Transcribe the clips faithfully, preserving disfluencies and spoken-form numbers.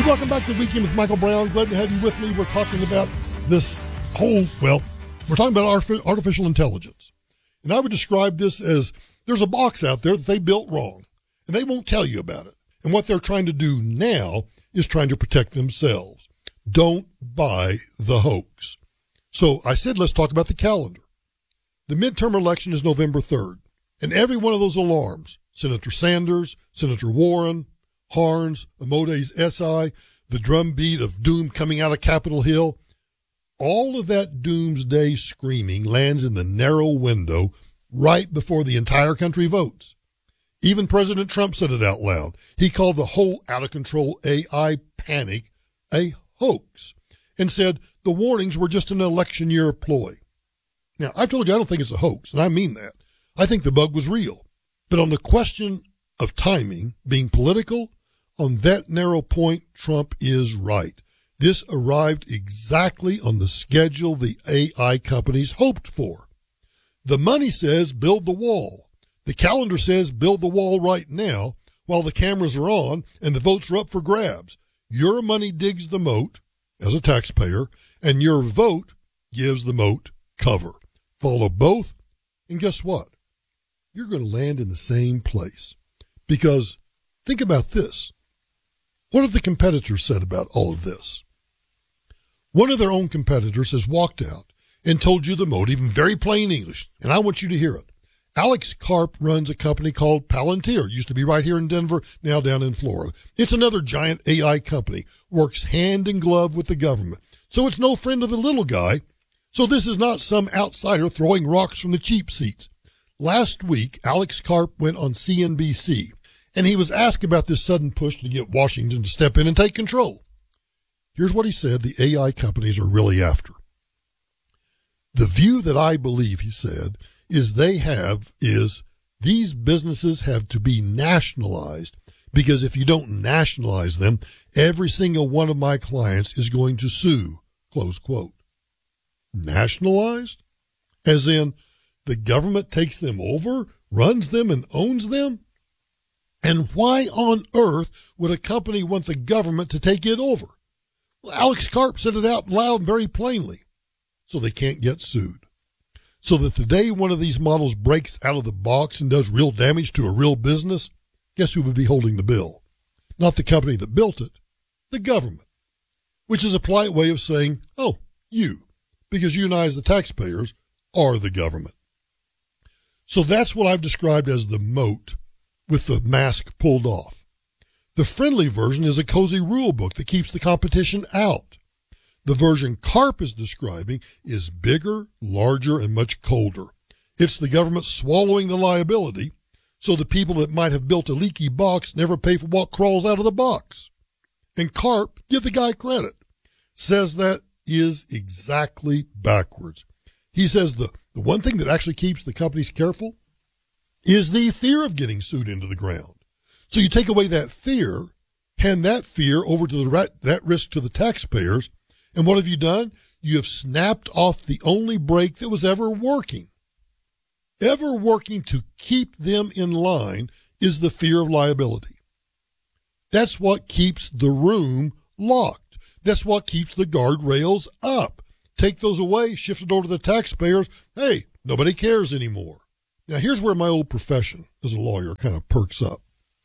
Welcome back to the Weekend with Michael Brown. Glad to have you with me. We're talking about this whole, well, we're talking about artificial intelligence. And I would describe this as there's a box out there that they built wrong, and they won't tell you about it. And what they're trying to do now is trying to protect themselves. Don't buy the hoax. So I said, let's talk about the calendar. The midterm election is November third, and every one of those alarms, Senator Sanders, Senator Warren, Harns, Amode's S I, the drumbeat of doom coming out of Capitol Hill, all of that doomsday screaming lands in the narrow window right before the entire country votes. Even President Trump said it out loud. He called the whole out-of-control A I panic a hoax and said the warnings were just an election year ploy. Now, I've told you I don't think it's a hoax, and I mean that. I think the bug was real. But on the question of timing being political, on that narrow point, Trump is right. This arrived exactly on the schedule the A I companies hoped for. The money says build the wall. The calendar says build the wall right now while the cameras are on and the votes are up for grabs. Your money digs the moat as a taxpayer, and your vote gives the moat cover. Follow both, and guess what? You're going to land in the same place. Because think about this. What have the competitors said about all of this? One of their own competitors has walked out and told you the motive in very plain English, and I want you to hear it. Alex Karp runs a company called Palantir. Used to be right here in Denver, now down in Florida. It's another giant A I company, works hand in glove with the government. So it's no friend of the little guy. So this is not some outsider throwing rocks from the cheap seats. Last week, Alex Karp went on C N B C, and he was asked about this sudden push to get Washington to step in and take control. Here's what he said the A I companies are really after. The view that I believe, he said, is they have is these businesses have to be nationalized, because if you don't nationalize them, every single one of my clients is going to sue, close quote. Nationalized? As in, the government takes them over, runs them, and owns them? And why on earth would a company want the government to take it over? Well, Alex Karp said it out loud and very plainly, so they can't get sued. So that the day one of these models breaks out of the box and does real damage to a real business, guess who would be holding the bill? Not the company that built it, the government, which is a polite way of saying, oh, you, because you and I as the taxpayers are the government. So that's what I've described as the moat with the mask pulled off. The friendly version is a cozy rule book that keeps the competition out. The version Karp is describing is bigger, larger, and much colder. It's the government swallowing the liability, so the people that might have built a leaky box never pay for what crawls out of the box. And Karp, give the guy credit, says that is exactly backwards. He says the, the one thing that actually keeps the companies careful is the fear of getting sued into the ground. So you take away that fear, hand that fear over to the that risk to the taxpayers, and what have you done? You have snapped off the only brake that was ever working. Ever working to keep them in line is the fear of liability. That's what keeps the room locked. That's what keeps the guardrails up. Take those away, shift it over to the taxpayers. Hey, nobody cares anymore. Now, here's where my old profession as a lawyer kind of perks up.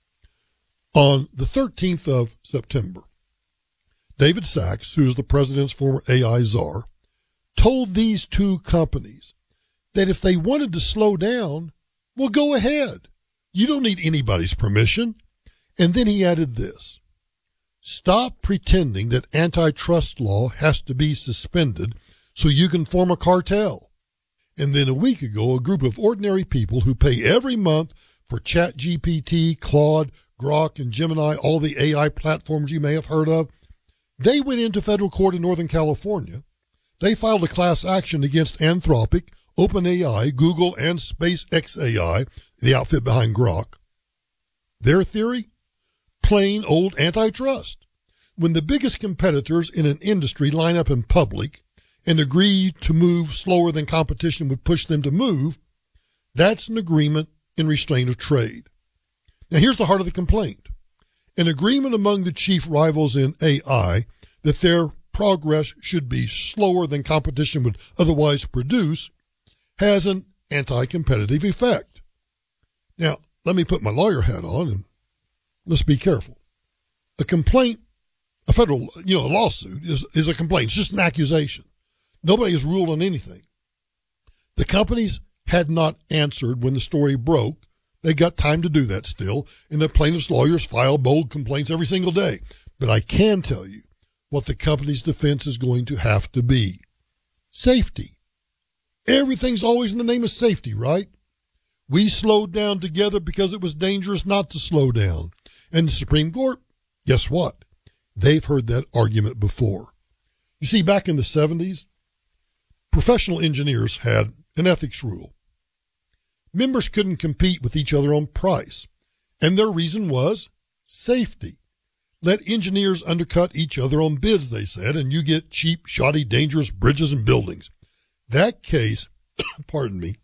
On the thirteenth of September, David Sachs, who is the president's former A I czar, told these two companies that if they wanted to slow down, well, go ahead. You don't need anybody's permission. And then he added this: stop pretending that antitrust law has to be suspended so you can form a cartel. And then a week ago, a group of ordinary people who pay every month for ChatGPT, Claude, Grok, and Gemini, all the A I platforms you may have heard of, they went into federal court in Northern California. They filed a class action against Anthropic, OpenAI, Google, and SpaceX A I, the outfit behind Grok. Their theory? Plain old antitrust. When the biggest competitors in an industry line up in public and agree to move slower than competition would push them to move, that's an agreement in restraint of trade. Now, here's the heart of the complaint. an agreement among the chief rivals in A I that their progress should be slower than competition would otherwise produce has an anti-competitive effect. Now, let me put my lawyer hat on and let's be careful. A complaint, a federal, you know, a lawsuit is, is a complaint. It's just an accusation. Nobody has ruled on anything. The companies had not answered when the story broke. They got time to do that still, and the plaintiff's lawyers file bold complaints every single day. But I can tell you what the company's defense is going to have to be. Safety. Everything's always in the name of safety, right? We slowed down together because it was dangerous not to slow down. And the Supreme Court, guess what? They've heard that argument before. You see, back in the seventies, professional engineers had an ethics rule. Members couldn't compete with each other on price, and their reason was safety. Let engineers undercut each other on bids, they said, and you get cheap, shoddy, dangerous bridges and buildings. That case, pardon me,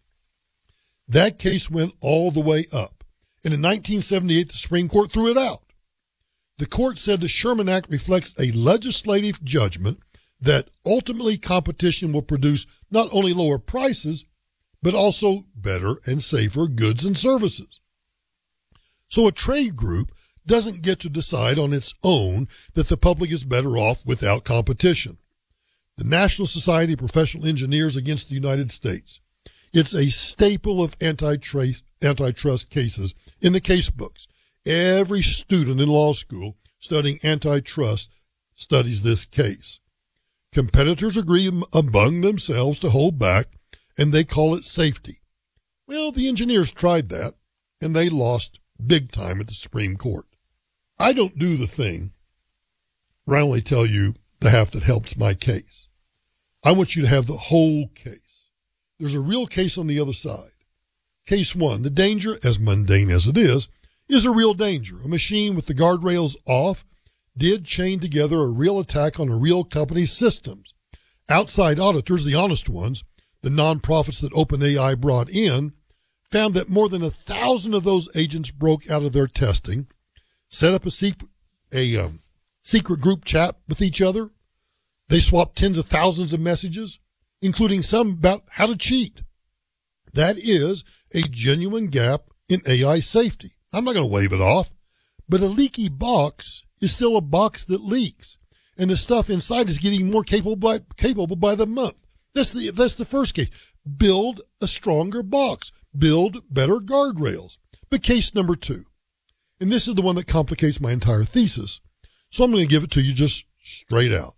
that case went all the way up. And in nineteen seventy-eight, the Supreme Court threw it out. The court said the Sherman Act reflects a legislative judgment that ultimately competition will produce not only lower prices, but also better and safer goods and services. So a trade group doesn't get to decide on its own that the public is better off without competition. The National Society of Professional Engineers against the United States. It's a staple of antitrust, antitrust cases in the case books. Every student in law school studying antitrust studies this case. Competitors agree among themselves to hold back, and they call it safety. Well, the engineers tried that, and they lost big time at the Supreme Court. I don't do the thing where I only tell you the half that helps my case. I want you to have the whole case. There's a real case on the other side. Case one, the danger, as mundane as it is, is a real danger. A machine with the guardrails off did chain together a real attack on a real company's systems. Outside auditors, the honest ones, the nonprofits that OpenAI brought in, found that more than a thousand of those agents broke out of their testing, set up a secret, a um, secret group chat with each other. They swapped tens of thousands of messages, including some about how to cheat. That is a genuine gap in A I safety. I'm not going to wave it off, but a leaky box is still a box that leaks, and the stuff inside is getting more capable by, capable by the month. That's the, that's the first case. Build a stronger box. Build better guardrails. But case number two, and this is the one that complicates my entire thesis, so I'm going to give it to you just straight out.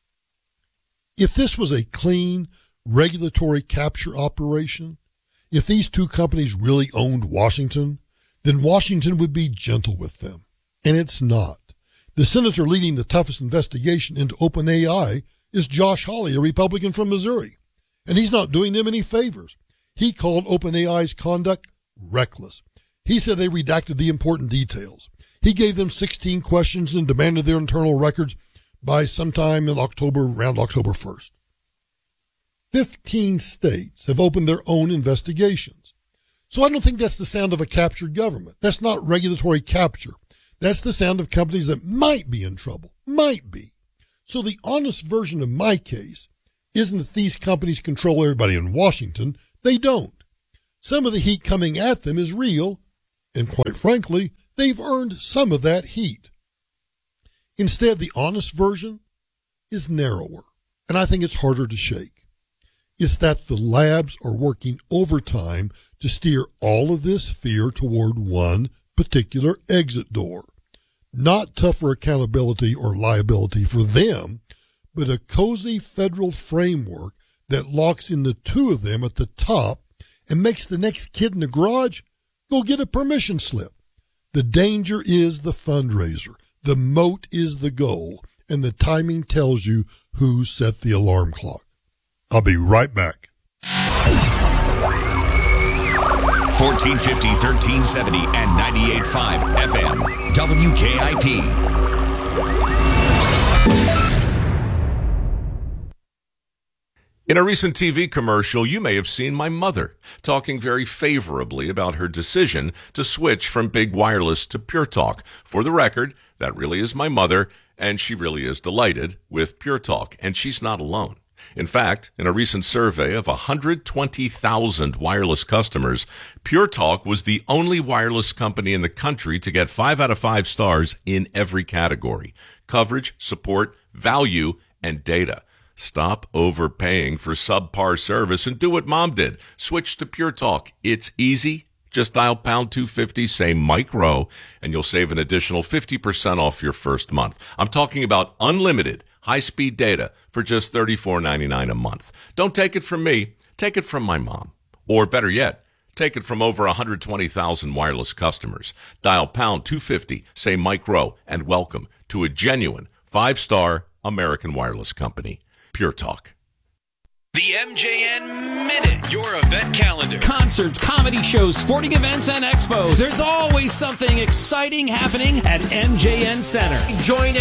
If this was a clean regulatory capture operation, if these two companies really owned Washington, then Washington would be gentle with them. And it's not. The senator leading the toughest investigation into OpenAI is Josh Hawley, a Republican from Missouri. And he's not doing them any favors. He called OpenAI's conduct reckless. He said they redacted the important details. He gave them sixteen questions and demanded their internal records by sometime in October, around October first. Fifteen states have opened their own investigations. So I don't think that's the sound of a captured government. That's not regulatory capture. That's the sound of companies that might be in trouble. Might be. So the honest version of my case isn't that these companies control everybody in Washington. They don't. Some of the heat coming at them is real, and quite frankly, they've earned some of that heat. Instead, the honest version is narrower, and I think it's harder to shake. It's that the labs are working overtime to steer all of this fear toward one particular exit door. Not tougher accountability or liability for them, but a cozy federal framework that locks in the two of them at the top and makes the next kid in the garage go get a permission slip. The danger is the fundraiser. The moat is the goal, and the timing tells you who set the alarm clock. I'll be right back. fourteen fifty, thirteen seventy, and ninety-eight point five F M. W K I P. In a recent T V commercial, you may have seen my mother talking very favorably about her decision to switch from big wireless to Pure Talk. For the record, that really is my mother, and she really is delighted with Pure Talk, and she's not alone. In fact, in a recent survey of one hundred twenty thousand wireless customers, Pure Talk was the only wireless company in the country to get five out of five stars in every category: coverage, support, value, and data. Stop overpaying for subpar service and do what Mom did. Switch to Pure Talk. It's easy. Just dial pound two fifty, say Mike Rowe, and you'll save an additional fifty percent off your first month. I'm talking about unlimited high-speed data for just thirty-four ninety-nine a month. Don't take it from me. Take it from my mom. Or better yet, take it from over one hundred twenty thousand wireless customers. Dial pound two fifty, say Mike Rowe, and welcome to a genuine five-star American wireless company. Pure Talk. The M J N Minute, your event calendar. Concerts, comedy shows, sporting events, and expos. There's always something exciting happening at M J N Center. Join